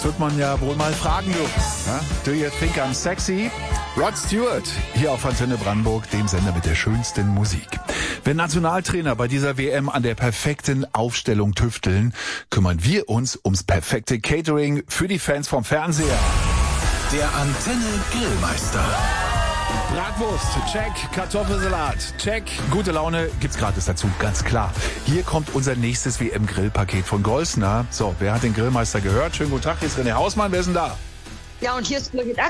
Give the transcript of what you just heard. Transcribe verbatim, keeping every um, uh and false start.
Wird man ja wohl mal fragen, du. Ja? Do you think I'm sexy? Rod Stewart, hier auf Antenne Brandenburg, dem Sender mit der schönsten Musik. Wenn Nationaltrainer bei dieser W M an der perfekten Aufstellung tüfteln, kümmern wir uns ums perfekte Catering für die Fans vom Fernseher. Der Antenne Grillmeister. Bratwurst, check. Kartoffelsalat, check. Gute Laune gibt's gratis dazu, ganz klar. Hier kommt unser nächstes W M-Grillpaket von Golsner. So, wer hat den Grillmeister gehört? Schönen guten Tag, hier ist René Hausmann. Wer ist denn da? Ja, und hier ist Birgit Ack.